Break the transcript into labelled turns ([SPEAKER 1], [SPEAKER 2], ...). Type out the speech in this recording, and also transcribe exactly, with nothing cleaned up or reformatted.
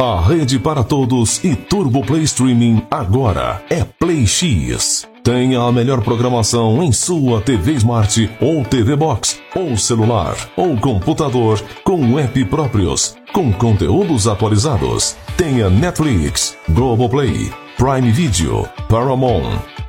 [SPEAKER 1] A rede para todos e Turbo Play Streaming agora é Play X. Tenha a melhor programação em sua T V Smart ou T V Box, ou celular, ou computador, com app próprios, com conteúdos atualizados. Tenha Netflix, Globoplay, Prime Video, Paramount,